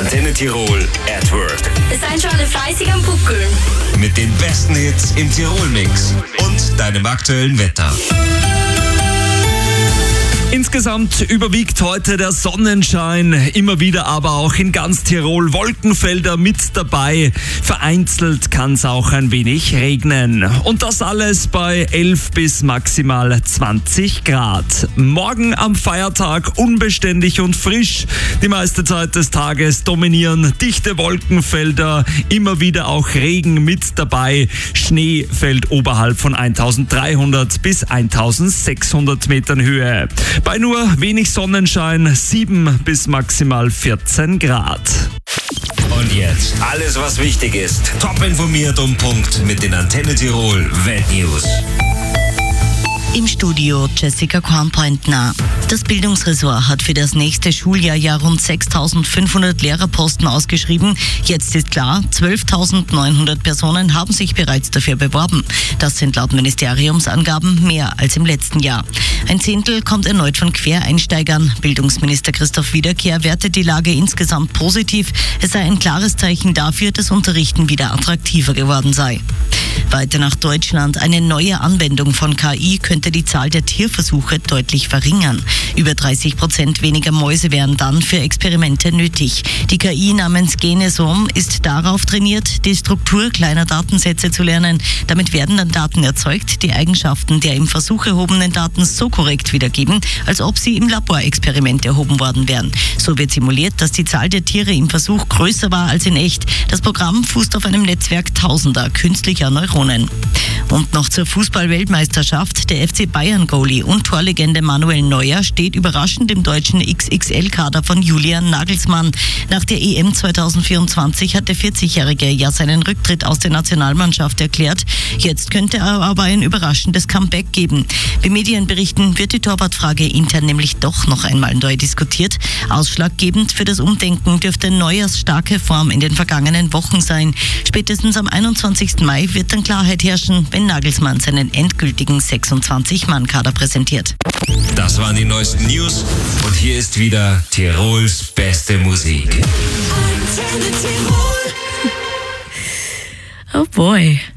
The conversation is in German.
Antenne Tirol at Work. Seid schon alle fleißig am Buckeln. Mit den besten Hits im Tirol-Mix und deinem aktuellen Wetter. Insgesamt überwiegt heute der Sonnenschein, immer wieder aber auch in ganz Tirol Wolkenfelder mit dabei. Vereinzelt kann es auch ein wenig regnen. Und das alles bei 11 bis maximal 20 Grad. Morgen am Feiertag unbeständig und frisch. Die meiste Zeit des Tages dominieren dichte Wolkenfelder, immer wieder auch Regen mit dabei. Schnee fällt oberhalb von 1300 bis 1600 Metern Höhe. Bei nur wenig Sonnenschein 7 bis maximal 14 Grad. Und jetzt alles, was wichtig ist. Top informiert um Punkt mit den Antenne Tirol Weltnews. Im Studio Jessica Kornpointner. Das Bildungsressort hat für das nächste Schuljahr rund 6.500 Lehrerposten ausgeschrieben. Jetzt ist klar, 12.900 Personen haben sich bereits dafür beworben. Das sind laut Ministeriumsangaben mehr als im letzten Jahr. Ein Zehntel kommt erneut von Quereinsteigern. Bildungsminister Christoph Wiederkehr wertet die Lage insgesamt positiv. Es sei ein klares Zeichen dafür, dass Unterrichten wieder attraktiver geworden sei. Weiter nach Deutschland. Eine neue Anwendung von KI könnte die Zahl der Tierversuche deutlich verringern. Über 30% weniger Mäuse wären dann für Experimente nötig. Die KI namens Genesom ist darauf trainiert, die Struktur kleiner Datensätze zu lernen. Damit werden dann Daten erzeugt, die Eigenschaften der im Versuch erhobenen Daten so korrekt wiedergeben, als ob sie im Laborexperiment erhoben worden wären. So wird simuliert, dass die Zahl der Tiere im Versuch größer war als in echt. Das Programm fußt auf einem Netzwerk tausender künstlicher Neuronen. Und noch zur Fußball-Weltmeisterschaft. Der FC Bayern-Goalie und Torlegende Manuel Neuer steht überraschend im deutschen XXL-Kader von Julian Nagelsmann. Nach der EM 2024 hat der 40-Jährige ja seinen Rücktritt aus der Nationalmannschaft erklärt. Jetzt könnte er aber ein überraschendes Comeback geben. Wie Medienberichten wird die Torwartfrage intern nämlich doch noch einmal neu diskutiert. Ausschlaggebend für das Umdenken dürfte Neuers starke Form in den vergangenen Wochen sein. Spätestens am 21. Mai wird dann Klarheit herrschen, wenn Nagelsmann seinen endgültigen 26-Mann-Kader präsentiert. Das waren die neuesten News und hier ist wieder Tirols beste Musik. Antenne Tirol. Oh boy.